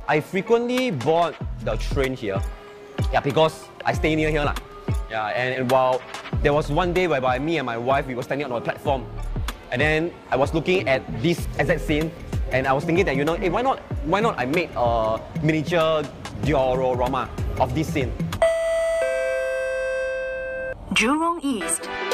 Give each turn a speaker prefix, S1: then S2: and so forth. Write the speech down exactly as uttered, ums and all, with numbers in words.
S1: I frequently board the train here. Yeah, because I stay near here. Lah. Yeah, and, and while there was one day whereby me and my wife, we were standing on the platform. And then I was looking at this exact scene, and I was thinking that, you know, hey, why not, why not I make a miniature diorama of this scene?
S2: Jurong East.